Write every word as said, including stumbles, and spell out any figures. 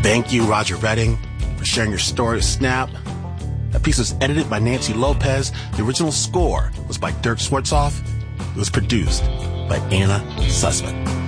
Thank you, Roger Redding, for sharing your story with Snap. That piece was edited by Nancy Lopez. The original score was by Dirk Swartzoff. It was produced by Anna Sussman.